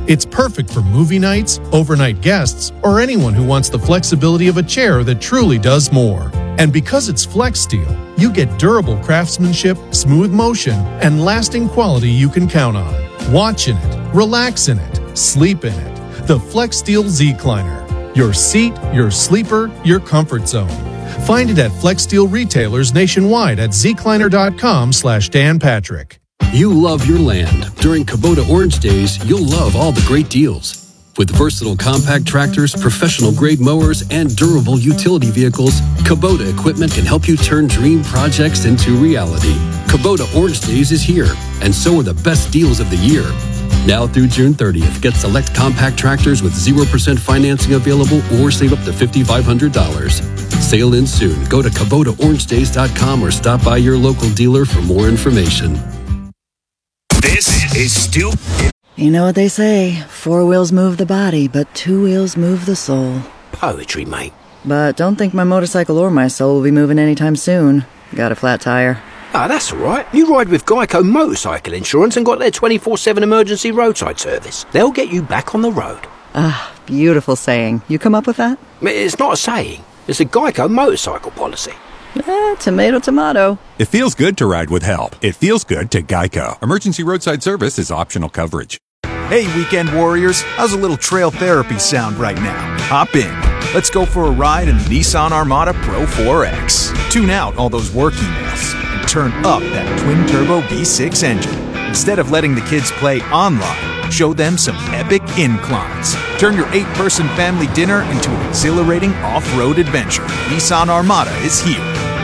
Speaker 6: It's perfect for movie nights, overnight guests, or anyone who wants the flexibility of a chair that truly does more. And because it's Flex Steel, you get durable craftsmanship, smooth motion, and lasting quality you can count on. Watch in it, relax in it, sleep in it. The Flex Steel Z-Cliner. Your seat, your sleeper, your comfort zone. Find it at Flex Steel retailers nationwide at zcliner.com/Dan Patrick.
Speaker 7: You love your land. During Kubota Orange Days, you'll love all the great deals. With versatile compact tractors, professional-grade mowers, and durable utility vehicles, Kubota equipment can help you turn dream projects into reality. Kubota Orange Days is here, and so are the best deals of the year. Now through June 30th, get select compact tractors with 0% financing available or save up to $5,500. Sale ends soon. Go to KubotaOrangeDays.com or stop by your local dealer for more information.
Speaker 28: This is Stu.
Speaker 8: You know what they say, 4 wheels move the body, but 2 wheels move the soul.
Speaker 9: Poetry, mate.
Speaker 8: But don't think my motorcycle or my soul will be moving anytime soon. Got a flat tire.
Speaker 9: Ah, that's all right. You ride with Geico Motorcycle Insurance and got their 24/7 emergency roadside service. They'll get you back on the road.
Speaker 8: Ah, beautiful saying. You come up with that?
Speaker 9: It's not a saying. It's a Geico motorcycle policy.
Speaker 8: Tomato, tomato.
Speaker 10: It feels good to ride with help. It feels good to Geico. Emergency roadside service is optional coverage.
Speaker 11: Hey, weekend warriors. How's a little trail therapy sound right now? Hop in. Let's go for a ride in the Nissan Armada Pro 4X. Tune out all those work emails and turn up that twin-turbo V6 engine. Instead of letting the kids play online, show them some epic inclines. Turn your 8-person family dinner into an exhilarating off-road adventure. Nissan Armada is here.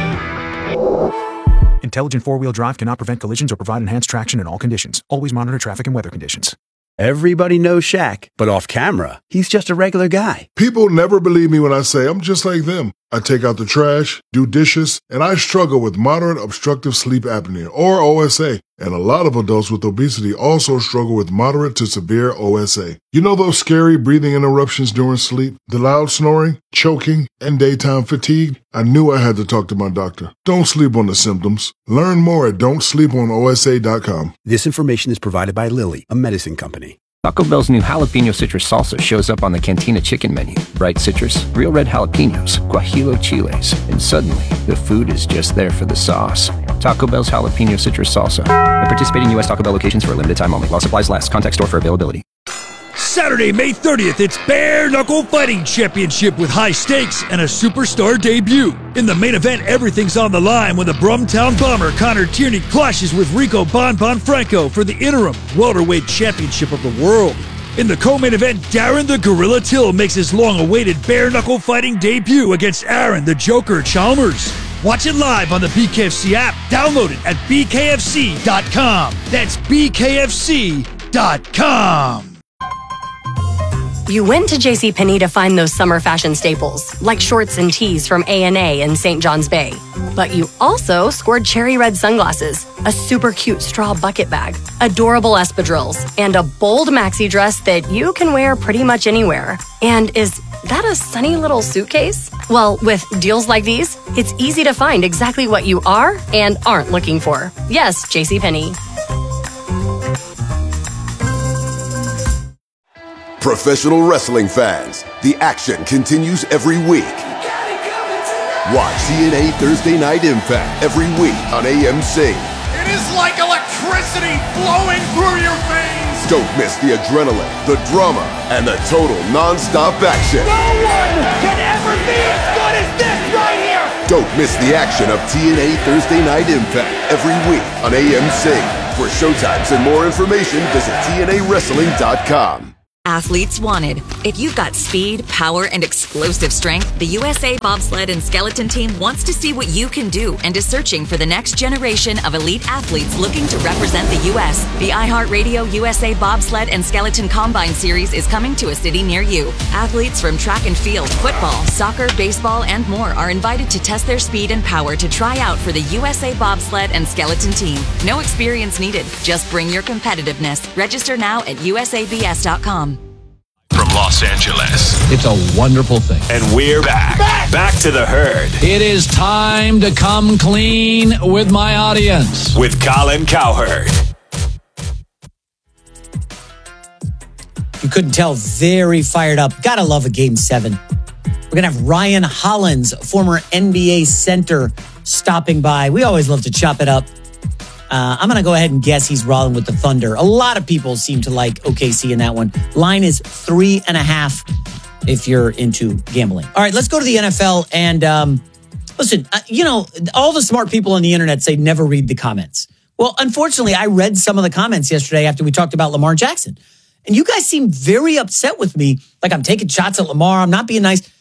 Speaker 11: Intelligent 4-wheel drive cannot prevent collisions or provide enhanced traction in all conditions. Always monitor traffic and weather conditions.
Speaker 12: Everybody knows Shaq, but off camera, he's just a regular guy.
Speaker 13: People never believe me when I say I'm just like them. I take out the trash, do dishes, and I struggle with moderate obstructive sleep apnea, or OSA. And a lot of adults with obesity also struggle with moderate to severe OSA. You know those scary breathing interruptions during sleep, the loud snoring, choking, and daytime fatigue? I knew I had to talk to my doctor. Don't sleep on the symptoms. Learn more at don'tsleeponosa.com.
Speaker 12: This information is provided by Lilly, a medicine company.
Speaker 15: Taco Bell's new jalapeno citrus salsa shows up on the Cantina chicken menu. Bright citrus, real red jalapenos, guajillo chiles, and suddenly the food is just there for the sauce. Taco Bell's jalapeno citrus salsa. At participating U.S. Taco Bell locations for a limited time only. While supplies last. Contact store for availability.
Speaker 16: Saturday, May 30th, it's Bare Knuckle Fighting Championship with high stakes and a superstar debut. In the main event, everything's on the line when the Brumtown Bomber Connor Tierney clashes with Rico Bon Franco for the interim welterweight championship of the world. In the co-main event, Darren the Gorilla Till makes his long-awaited Bare Knuckle Fighting debut against Aaron the Joker Chalmers. Watch it live on the BKFC app. Download it at bkfc.com. That's bkfc.com.
Speaker 14: You went to JCPenney to find those summer fashion staples, like shorts and tees from A&A and St. John's Bay. But you also scored cherry red sunglasses, a super cute straw bucket bag, adorable espadrilles, and a bold maxi dress that you can wear pretty much anywhere. And is that a sunny little suitcase? Well, with deals like these, it's easy to find exactly what you are and aren't looking for. Yes, JCPenney.
Speaker 18: Professional wrestling fans, the action continues every week. Watch TNA Thursday Night Impact every week on AMC.
Speaker 20: It is like electricity flowing through your veins.
Speaker 18: Don't miss the adrenaline, the drama, and the total non-stop action.
Speaker 20: No one can ever be as good as this right here.
Speaker 18: Don't miss the action of TNA Thursday Night Impact every week on AMC. For showtimes and more information, visit TNAWrestling.com.
Speaker 32: Athletes wanted. If you've got speed, power, and explosive strength, the USA Bobsled and Skeleton Team wants to see what you can do and is searching for the next generation of elite athletes looking to represent the U.S. The iHeartRadio USA Bobsled and Skeleton Combine Series is coming to a city near you. Athletes from track and field, football, soccer, baseball, and more are invited to test their speed and power to try out for the USA Bobsled and Skeleton Team. No experience needed. Just bring your competitiveness. Register now at usabs.com.
Speaker 28: From Los Angeles.
Speaker 29: It's a wonderful thing.
Speaker 28: And we're back. Back to the herd.
Speaker 29: It is time to come clean with my audience.
Speaker 28: With Colin Cowherd.
Speaker 31: you couldn't tell, very fired up. Gotta love a Game 7. We're going to have Ryan Hollins, former NBA center, stopping by. We always love to chop it up. I'm going to go ahead and guess he's rolling with the Thunder. A lot of people seem to like OKC in that one. Line is 3.5 if you're into gambling. All right, let's go to the NFL. And listen, all the smart people on the internet say never read the comments. Well, unfortunately, I read some of the comments yesterday after we talked about Lamar Jackson. And you guys seem very upset with me, like I'm taking shots at Lamar. I'm not being nice.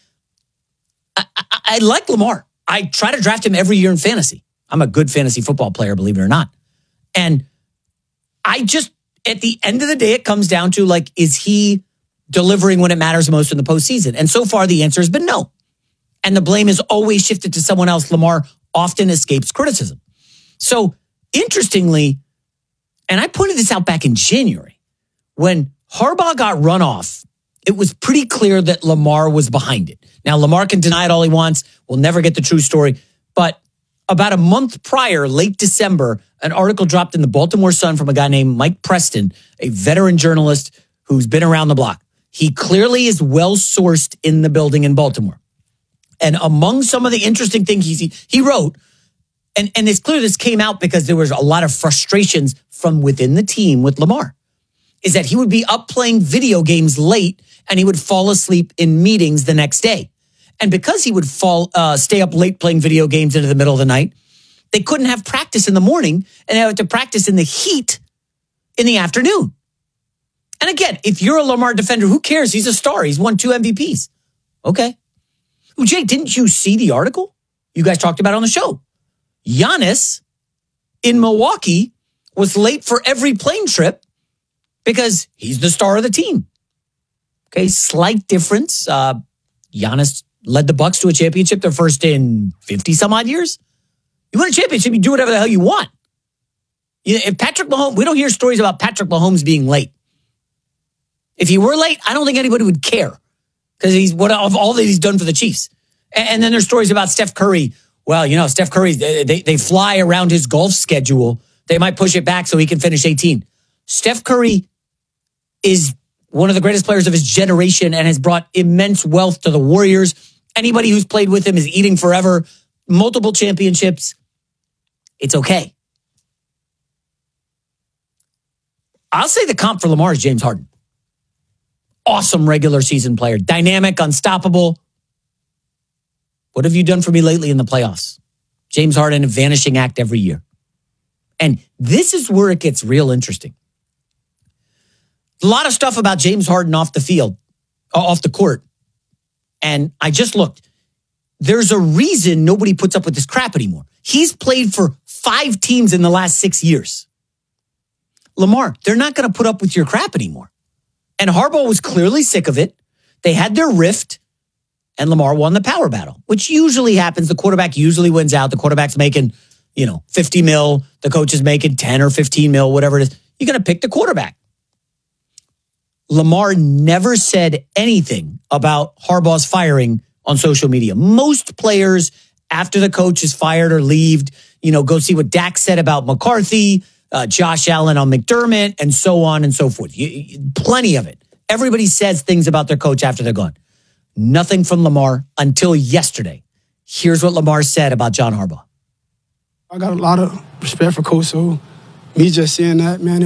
Speaker 31: I like Lamar. I try to draft him every year in fantasy. I'm a good fantasy football player, believe it or not. And I just, at the end of the day, it comes down to, like, is he delivering when it matters most in the postseason? And so far, the answer has been no. And the blame is always shifted to someone else. Lamar often escapes criticism. So, interestingly, and I pointed this out back in January, when Harbaugh got run off, it was pretty clear that Lamar was behind it. Now, Lamar can deny it all he wants. We'll never get the true story. But about a month prior, late December, an article dropped in the Baltimore Sun from a guy named Mike Preston, a veteran journalist who's been around the block. He clearly is well-sourced in the building in Baltimore. And among some of the interesting things he wrote, and it's clear this came out because there was a lot of frustrations from within the team with Lamar, is that he would be up playing video games late and he would fall asleep in meetings the next day. And because he would stay up late playing video games into the middle of the night, they couldn't have practice in the morning and they had to practice in the heat in the afternoon. And again, if you're a Lamar defender, who cares? He's a star. He's won 2 MVPs. Okay. Well, Jay, didn't you see the article? You guys talked about it on the show. Giannis in Milwaukee was late for every plane trip because he's the star of the team. Okay, slight difference. Giannis led the Bucks to a championship, their first in 50 some odd years. You win a championship, you do whatever the hell you want. If Patrick Mahomes, we don't hear stories about Patrick Mahomes being late. If he were late, I don't think anybody would care because he's of all that he's done for the Chiefs. And then there's stories about Steph Curry. Well, Steph Curry, they fly around his golf schedule. They might push it back so he can finish 18. Steph Curry is one of the greatest players of his generation and has brought immense wealth to the Warriors. Anybody who's played with him is eating forever. Multiple championships. It's okay. I'll say the comp for Lamar is James Harden. Awesome regular season player. Dynamic, unstoppable. What have you done for me lately in the playoffs? James Harden, a vanishing act every year. And this is where it gets real interesting. A lot of stuff about James Harden off the court. And I just looked. There's a reason nobody puts up with this crap anymore. He's played for 5 teams in the last 6 years. Lamar, they're not going to put up with your crap anymore. And Harbaugh was clearly sick of it. They had their rift, and Lamar won the power battle, which usually happens. The quarterback usually wins out. The quarterback's making, 50 mil. The coach is making 10 or 15 mil, whatever it is. You're going to pick the quarterback. Lamar never said anything about Harbaugh's firing on social media. Most players, after the coach is fired or leaved, go see what Dak said about McCarthy, Josh Allen on McDermott, and so on and so forth. Plenty of it. Everybody says things about their coach after they're gone. Nothing from Lamar until yesterday. Here's what Lamar said about John Harbaugh.
Speaker 1: I got a lot of respect for Coach, so me just saying that, man,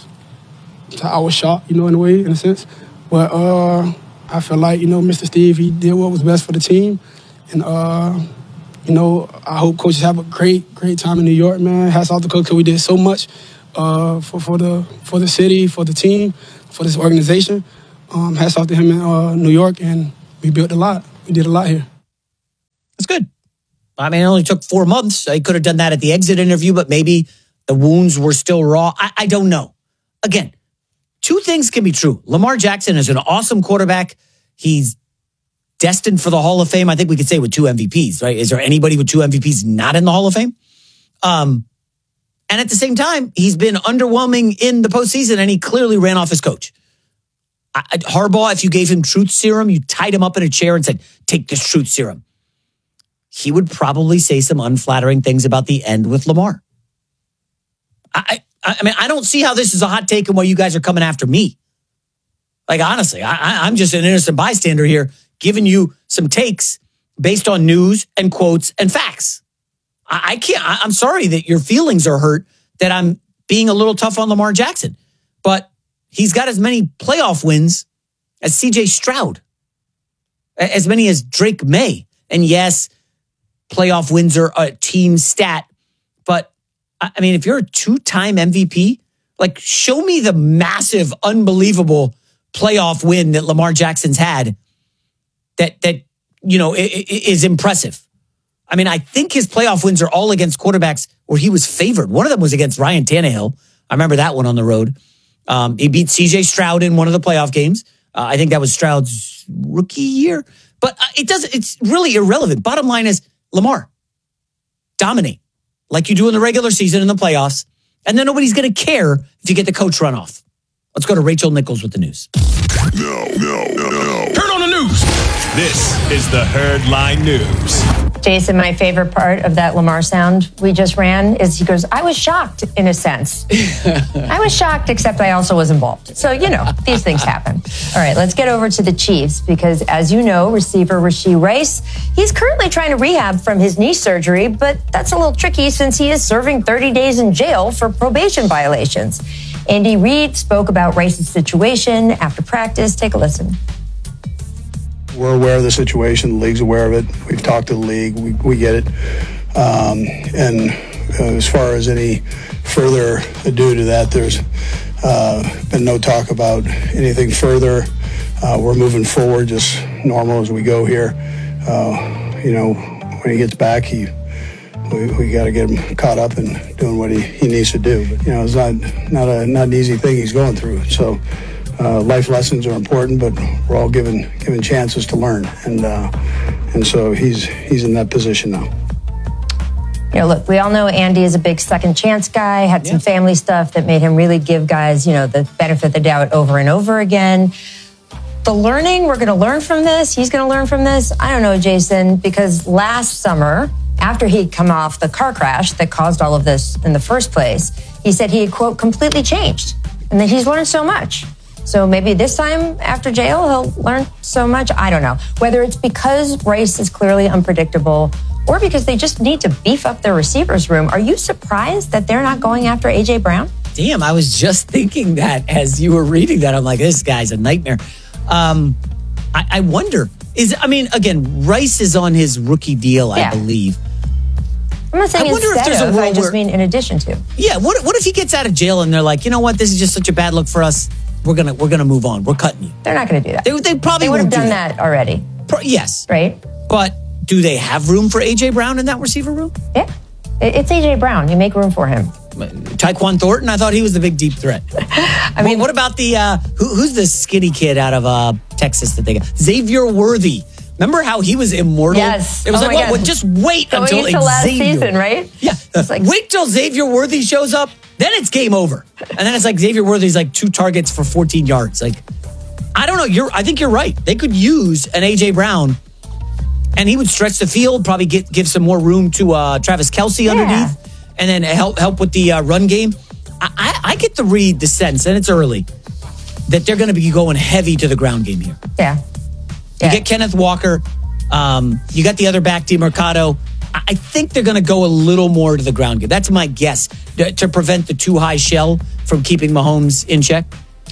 Speaker 1: I was shocked, in a way, in a sense. But I feel like, Mr. Steve, he did what was best for the team. And, I hope coaches have a great time in New York, man. Hats off to Coach because we did so much for the city, for the team, for this organization. Hats off to him in New York, and we built a lot. We did a lot here.
Speaker 31: That's good. I mean, it only took 4 months. He could have done that at the exit interview, but maybe the wounds were still raw. I don't know. Again, 2 things can be true. Lamar Jackson is an awesome quarterback. He's destined for the Hall of Fame. I think we could say with 2 MVPs, right? Is there anybody with 2 MVPs not in the Hall of Fame? And at the same time, he's been underwhelming in the postseason, and he clearly ran off his coach. Harbaugh, if you gave him truth serum, you tied him up in a chair and said, take this truth serum, he would probably say some unflattering things about the end with Lamar. I mean, I don't see how this is a hot take and why you guys are coming after me. Like, honestly, I'm just an innocent bystander here, giving you some takes based on news and quotes and facts. I can't, I'm sorry that your feelings are hurt, that I'm being a little tough on Lamar Jackson. But he's got as many playoff wins as CJ Stroud, as many as Drake May. And yes, playoff wins are a team stat. But, I mean, if you're a 2-time MVP, like, show me the massive, unbelievable playoff win that Lamar Jackson's had that is impressive. I mean, I think his playoff wins are all against quarterbacks where he was favored. One of them was against Ryan Tannehill. I remember that one on the road. He beat CJ Stroud in one of the playoff games. I think that was Stroud's rookie year. But it's really irrelevant. Bottom line is, Lamar, dominate like you do in the regular season in the playoffs. And then nobody's going to care if you get the coach run off. Let's go to Rachel Nichols with the news.
Speaker 28: No. Turn on the news. This is the Herd Line News.
Speaker 5: Jason, my favorite part of that Lamar sound we just ran is he goes, I was shocked in a sense. I was shocked, except I also was involved. So, these things happen. All right, let's get over to the Chiefs because, as you know, receiver Rashee Rice, he's currently trying to rehab from his knee surgery, but that's a little tricky since he is serving 30 days in jail for probation violations. Andy Reid spoke about Rice's situation after practice. Take a listen.
Speaker 2: We're aware of the situation. The league's aware of it. We've talked to the league. We get it. And as far as any further ado to that, there's been no talk about anything further. We're moving forward just normal as we go here. When he gets back, we got to get him caught up and doing what he needs to do. But, it's not an easy thing he's going through. So life lessons are important, but we're all given chances to learn. And so he's in that position now.
Speaker 5: Look, we all know Andy is a big second chance guy, had some family stuff that made him really give guys, the benefit of the doubt over and over again. The learning, we're going to learn from this. He's going to learn from this. I don't know, Jason, because last summer, after he'd come off the car crash that caused all of this in the first place, he said he had, quote, completely changed and that he's learned so much. So maybe this time after jail, he'll learn so much. I don't know. Whether it's because Rice is clearly unpredictable or because they just need to beef up their receivers room. Are you surprised that they're not going after A.J. Brown?
Speaker 31: Damn, I was just thinking that as you were reading that. I'm like, this guy's a nightmare. I wonder, again, Rice is on his rookie deal, I believe.
Speaker 5: I'm not saying instead of, I just mean in addition to.
Speaker 31: Yeah, what if he gets out of jail and they're like, you know what, this is just such a bad look for us. We're gonna move on. We're cutting you.
Speaker 5: They're not gonna do that.
Speaker 31: They probably
Speaker 5: would have done that already.
Speaker 31: Yes.
Speaker 5: Right?
Speaker 31: But do they have room for A.J. Brown in that receiver room?
Speaker 5: Yeah. It's A.J. Brown. You make room for him.
Speaker 31: Tyquan Thornton, I thought he was the big deep threat. I mean, what about the who's the skinny kid out of Texas that they got? Xavier Worthy. Remember how he was immortal?
Speaker 5: Yes.
Speaker 31: It was just wait
Speaker 5: Going
Speaker 31: until
Speaker 5: into last season, right?
Speaker 31: Yeah. Wait till Xavier Worthy shows up, then it's game over. And then it's like Xavier Worthy's like 2 targets for 14 yards. Like, I don't know. I think you're right. They could use an A.J. Brown, and he would stretch the field, probably give some more room to Travis Kelce underneath, and then help with the run game. I get the sense, and it's early, that they're going to be going heavy to the ground game here.
Speaker 5: Yeah.
Speaker 31: You get Kenneth Walker. You got the other back, DeMercado. I think they're going to go a little more to the ground game. That's my guess, to prevent the too high shell from keeping Mahomes in check.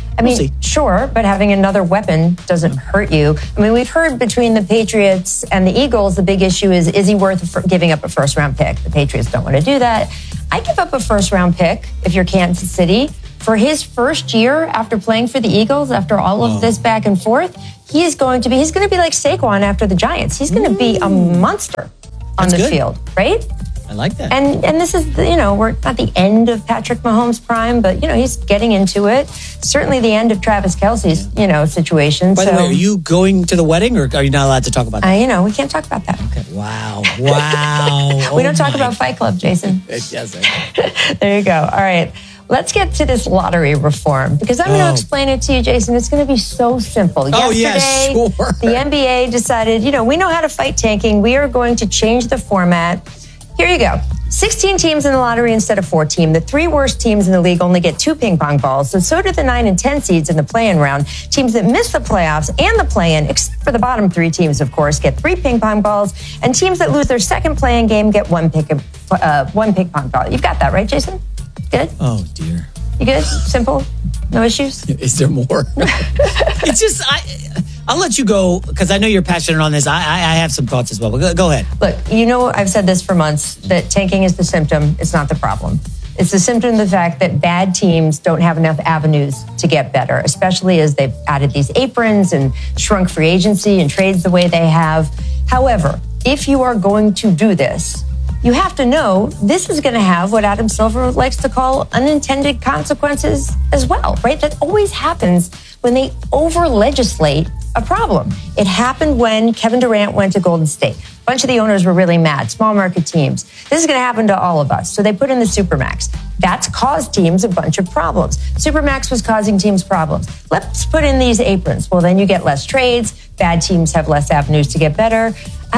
Speaker 5: Sure, but having another weapon doesn't hurt you. I mean, we've heard between the Patriots and the Eagles, the big issue is he worth giving up a first-round pick? The Patriots don't want to do that. I give up a first-round pick if you're Kansas City. For his first year after playing for the Eagles, after all of this back and forth, he's going to be like Saquon after the Giants. He's going to be a monster on the field, right?
Speaker 31: I like that.
Speaker 5: And this is, we're not the end of Patrick Mahomes' prime, but, he's getting into it. Certainly the end of Travis Kelce's, situation.
Speaker 31: By the way, are you going to the wedding, or are you not allowed to talk about that?
Speaker 5: We can't talk about that.
Speaker 31: Okay. Wow.
Speaker 5: We don't talk about Fight Club, Jason.
Speaker 31: Yes.
Speaker 5: There you go. All right. Let's get to this lottery reform, because I'm going to explain it to you, Jason. It's going to be so simple. Yesterday, the NBA decided, we know how to fight tanking. We are going to change the format. Here you go. 16 teams in the lottery instead of 14. The 3 worst teams in the league only get 2 ping pong balls. So do the 9 and 10 seeds in the play-in round. Teams that miss the playoffs and the play-in, except for the bottom 3 teams, of course, get 3 ping pong balls. And teams that lose their second play-in game get 1 ping pong ball. You've got that, right, Jason? Good?
Speaker 31: Oh, dear.
Speaker 5: You good? Simple? No issues?
Speaker 31: Is there more? It's just, I'll let you go because I know you're passionate on this. I have some thoughts as well, but go ahead.
Speaker 5: Look, you know I've said this for months, that tanking is the symptom. It's not the problem. It's the symptom of the fact that bad teams don't have enough avenues to get better, especially as they've added these aprons and shrunk free agency and trades the way they have. However, if you are going to do this, you have to know this is going to have what Adam Silver likes to call unintended consequences as well, right? That always happens when they over-legislate a problem. It happened when Kevin Durant went to Golden State. A bunch of the owners were really mad, small market teams. This is going to happen to all of us. So they put in the Supermax. That's caused teams a bunch of problems. Supermax was causing teams problems. Let's put in these aprons. Well, then you get less trades. Bad teams have less avenues to get better.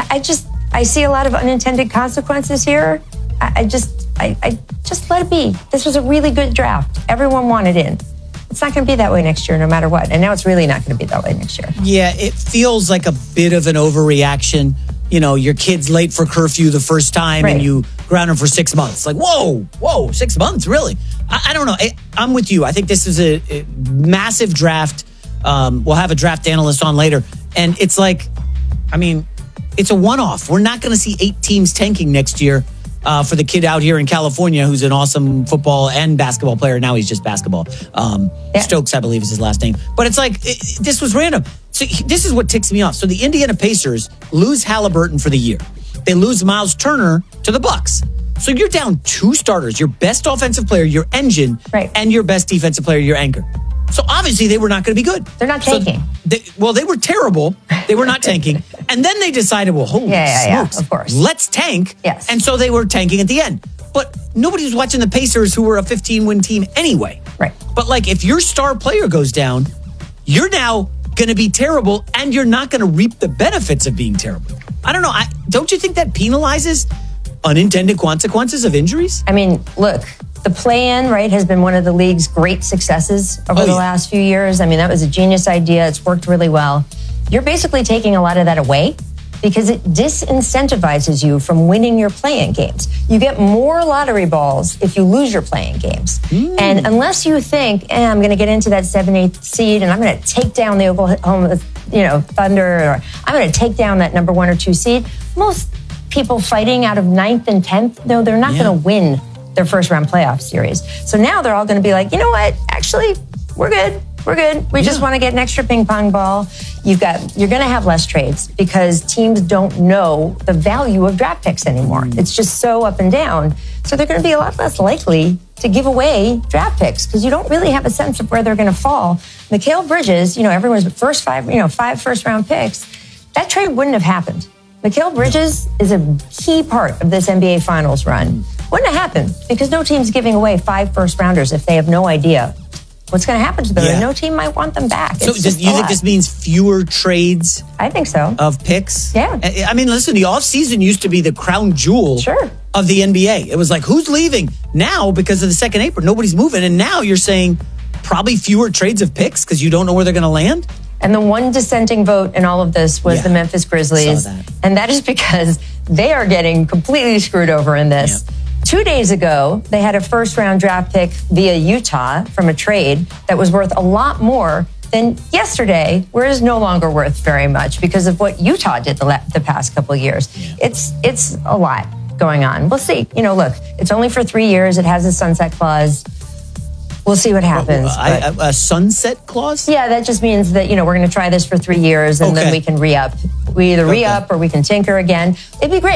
Speaker 5: I see a lot of unintended consequences here. I just let it be. This was a really good draft. Everyone wanted in. It's not going to be that way next year, no matter what. And now it's really not going to be that way next year.
Speaker 31: Yeah, it feels like a bit of an overreaction. You know, your kid's late for curfew the first time and you ground him for 6 months. Like, whoa, 6 months, really? I don't know. I'm with you. I think this is a massive draft. We'll have a draft analyst on later. And it's like, I mean, it's a one-off. We're not going to see 8 teams tanking next year for the kid out here in California who's an awesome football and basketball player. Now he's just basketball. Stokes, I believe, is his last name. But it's like, this was random. So this is what ticks me off. So the Indiana Pacers lose Halliburton for the year. They lose Miles Turner to the Bucks. So you're down 2 starters, your best offensive player, your engine, and your best defensive player, your anchor. So obviously they were not going to be good.
Speaker 5: They're not tanking.
Speaker 31: So they were terrible. They were not tanking. And then they decided, well, holy smokes,
Speaker 5: of course.
Speaker 31: Let's tank.
Speaker 5: Yes.
Speaker 31: And so they were tanking at the end. But nobody was watching the Pacers, who were a 15-win team anyway.
Speaker 5: Right.
Speaker 31: But like, if your star player goes down, you're now going to be terrible, and you're not going to reap the benefits of being terrible. I don't know. Don't you think that penalizes unintended consequences of injuries?
Speaker 5: I mean, look, the play-in, right, has been one of the league's great successes over the last few years. I mean, that was a genius idea. It's worked really well. You're basically taking a lot of that away because it disincentivizes you from winning your play-in games. You get more lottery balls if you lose your play-in games. And unless you think, I'm going to get into that 7-8 seed and I'm going to take down the Oklahoma, Thunder, or I'm going to take down that number 1 or 2 seed, most people fighting out of 9th and 10th, no, they're not going to win their first round playoff series. So now they're all going to be like, you know what? Actually, we're good. We just want to get an extra ping pong ball. You're going to have less trades because teams don't know the value of draft picks anymore. It's just so up and down. So they're going to be a lot less likely to give away draft picks because you don't really have a sense of where they're going to fall. Mikal Bridges, everyone's first 5 first round picks. That trade wouldn't have happened. Mikal Bridges is a key part of this NBA Finals run. Wouldn't have happened because no team's giving away 5 first rounders if they have no idea what's going to happen to them. And no team might want them back.
Speaker 31: So do you think this means fewer trades?
Speaker 5: I think so.
Speaker 31: Of picks?
Speaker 5: Yeah.
Speaker 31: I mean, listen, the offseason used to be the crown jewel of the NBA. It was like, who's leaving? Now, because of the second apron, nobody's moving. And now you're saying probably fewer trades of picks because you don't know where they're going to land?
Speaker 5: And the one dissenting vote in all of this was the Memphis Grizzlies. And that is because they are getting completely screwed over in this. 2 days ago, they had a first-round draft pick via Utah from a trade that was worth a lot more than yesterday, where it's no longer worth very much because of what Utah did the past couple of years. It's a lot going on. We'll see. Look, it's only for 3 years. It has a sunset clause. We'll see what happens.
Speaker 31: A sunset clause?
Speaker 5: Yeah, that just means that, we're going to try this for 3 years and then we can re-up. We either re-up or we can tinker again. It'd be great.